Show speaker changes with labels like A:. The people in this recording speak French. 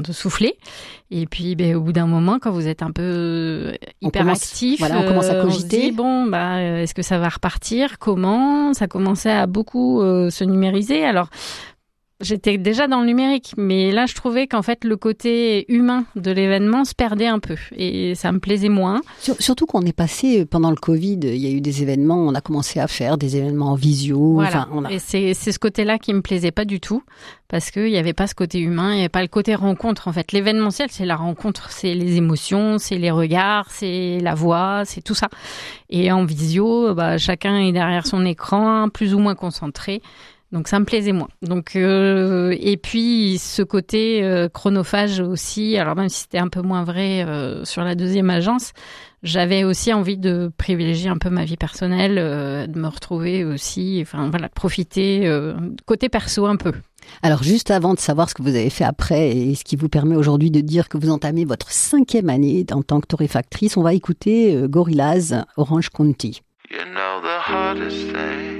A: de souffler. Et puis, au bout d'un moment, quand vous êtes un peu hyperactif,
B: on commence à cogiter.
A: On se dit, est-ce que ça va repartir? Comment? Ça commençait à beaucoup se numériser. Alors, j'étais déjà dans le numérique, mais là, je trouvais qu'en fait, le côté humain de l'événement se perdait un peu et ça me plaisait moins.
B: Surtout qu'on est passé, pendant le Covid, il y a eu des événements, on a commencé à faire des événements en visio.
A: Voilà. Et c'est ce côté-là qui me plaisait pas du tout parce qu'il n'y avait pas ce côté humain, il n'y avait pas le côté rencontre. En fait, l'événementiel, c'est la rencontre, c'est les émotions, c'est les regards, c'est la voix, c'est tout ça. Et en visio, chacun est derrière son écran, plus ou moins concentré. Donc ça me plaisait moins. Donc et puis ce côté chronophage aussi. Alors même si c'était un peu moins vrai sur la deuxième agence, j'avais aussi envie de privilégier un peu ma vie personnelle, de me retrouver aussi, de profiter côté perso un peu.
B: Alors juste avant de savoir ce que vous avez fait après et ce qui vous permet aujourd'hui de dire que vous entamez votre 5e année en tant que torréfactrice, on va écouter Gorillaz, Orange County.
C: You know the hardest thing